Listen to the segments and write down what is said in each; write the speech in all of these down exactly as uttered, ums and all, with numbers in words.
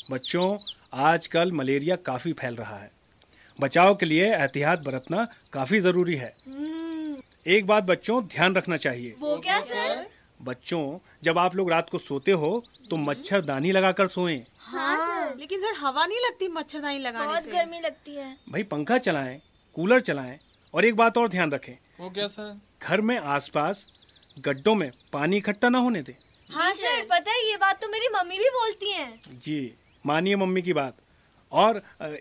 बच्चों, आजकल मलेरिया काफी फैल रहा है। बचाव के लिए एहतियात बरतना काफी जरूरी है। एक बात बच्चों ध्यान रखना चाहिए। वो क्या सर? बच्चों, जब आप लोग रात को सोते हो तो मच्छरदानी लगाकर सोएं। हाँ सर। लेकिन सर हवा नहीं लगती मच्छरदानी लगाने बहुत से। गर्मी लगती है। भाई पंखा चलाएं, कूलर चलाएं और एक बात और ध्यान रखें। वो क्या सर? घर में आसपास गड्ढों में पानी इकट्ठा ना होने दें। हाँ सर, पता है ये बात तो मेरी मम्मी भी बोलती हैं। जी, मानिए मम्मी की बात। और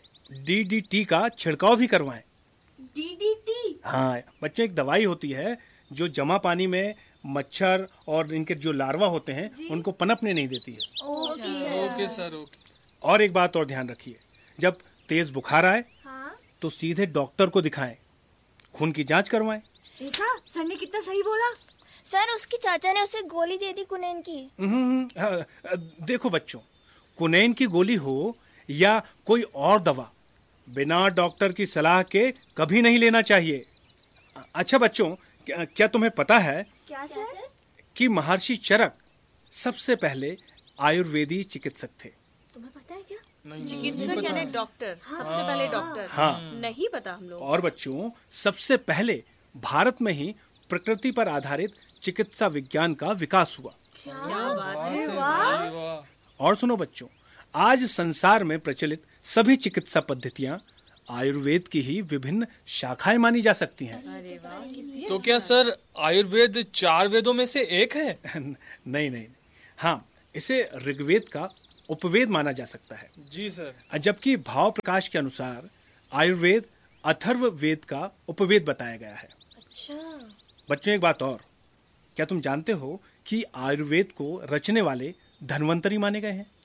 डी डी टी का छिड़काव भी करवाएं। D D T? हाँ बच्चों, एक दवाई होती है जो जमा पानी में मच्छर और इनके जो लार्वा होते हैं उनको पनपने नहीं देती है। Okay okay sir, okay. और एक बात और ध्यान रखिए, जब तेज बुखार आए हाँ? तो सीधे डॉक्टर को दिखाएं, खून की जांच करवाएं। देखा सर ने कितना सही बोला। सर उसकी चाचा ने उसे गोली दे दी कुनैन की। हम्म, हाँ, देखो बच्चों, कुनैन की गोली हो या कोई और दवा, बिना डॉक्टर की सलाह के कभी नहीं लेना चाहिए। अच्छा बच्चों, क्या, क्या तुम्हें पता है क्या सर? कि महर्षि चरक सबसे पहले आयुर्वेदी चिकित्सक थे? तुम्हें पता है क्या? चिकित्सक यानी डॉक्टर, सबसे पहले डॉक्टर। हाँ। नहीं पता हम लोग। और बच्चों, सबसे पहले भारत में ही प्रकृति पर आधारित चिकित्सा विज्ञान का विकास हुआ। क्या बात है। वाह वाह। और सुनो बच्चों, आज संसार में प्रचलित सभी चिकित्सा पद्धतियां आयुर्वेद की ही विभिन्न शाखाएं मानी जा सकती हैं। अरे वाह, कितनी तो क्या सर आयुर्वेद चार वेदों में से एक है? नहीं नहीं, हाँ, इसे ऋग्वेद का उपवेद माना जा सकता है। जी सर। जबकि भाव प्रकाश के अनुसार आयुर्वेद अथर्व वेद का उपवेद बताया गया है। अच्छा। बच्चों एक बात और, क्या तुम जानते हो कि आयुर्वेद को रचने वाले धन्वंतरी माने गए हैं?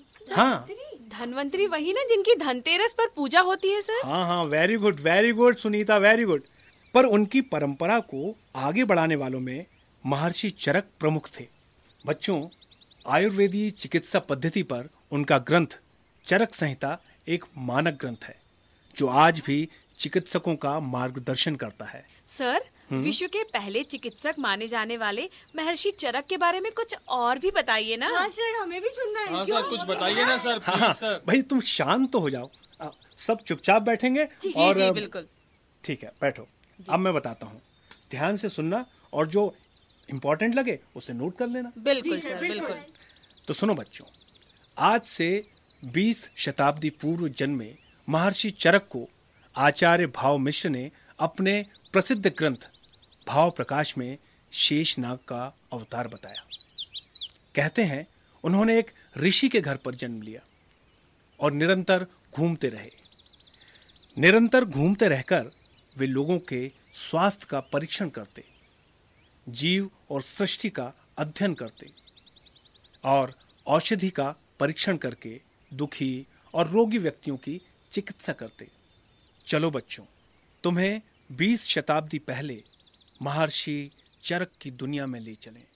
हाँ धन्वंतरी वही ना जिनकी धनतेरस पर पूजा होती है सर? हाँ हाँ, very good very good Sunita, very good. पर उनकी परंपरा को आगे बढ़ाने वालों में महर्षि चरक प्रमुख थे। बच्चों, आयुर्वेदी चिकित्सा पद्धति पर उनका ग्रंथ चरक संहिता एक मानक ग्रंथ है जो आज भी चिकित्सकों का मार्गदर्शन करता है। सर, विश्व के पहले चिकित्सक माने जाने वाले महर्षि चरक के बारे में कुछ और भी बताइए ना। हाँ सर, हमें भी सुनना है। हाँ सर, कुछ बताइए ना सर, हाँ, प्लीज सर। भाई तुम शांत तो हो जाओ। आ, सब चुपचाप बैठेंगे जी और जी बिल्कुल। ठीक है, बैठो। अब मैं बताता हूँ, ध्यान से सुनना और जो इम्पोर्टेंट लगे उसे नोट कर लेना। बिल्कुल सर, बिल्कुल। तो सुनो बच्चों, आज से बीस शताब्दी पूर्व जन्मे महर्षि चरक को आचार्य भाव मिश्र ने अपने प्रसिद्ध ग्रंथ भाव प्रकाश में शेषनाग का अवतार बताया। कहते हैं उन्होंने एक ऋषि के घर पर जन्म लिया और निरंतर घूमते रहे। निरंतर घूमते रहकर वे लोगों के स्वास्थ्य का परीक्षण करते, जीव और सृष्टि का अध्ययन करते और औषधि का परीक्षण करके दुखी और रोगी व्यक्तियों की चिकित्सा करते। चलो बच्चों, तुम्हें बीस शताब्दी पहले महर्षि चरक की दुनिया में ले चलें।